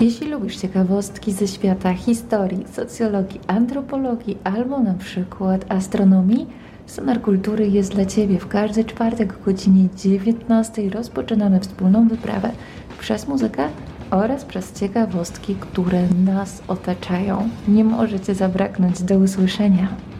Jeśli lubisz ciekawostki ze świata historii, socjologii, antropologii albo na przykład astronomii, Sonar Kultury jest dla Ciebie. W każdy czwartek o godzinie 19 rozpoczynamy wspólną wyprawę przez muzykę oraz przez ciekawostki, które nas otaczają. Nie może Cię zabraknąć. Do usłyszenia.